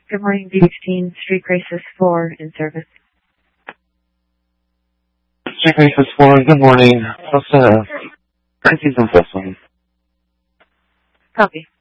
Good morning, B16, Street Crisis 4 in service. Street Crisis 4, good morning. How's Francis on this one? Copy.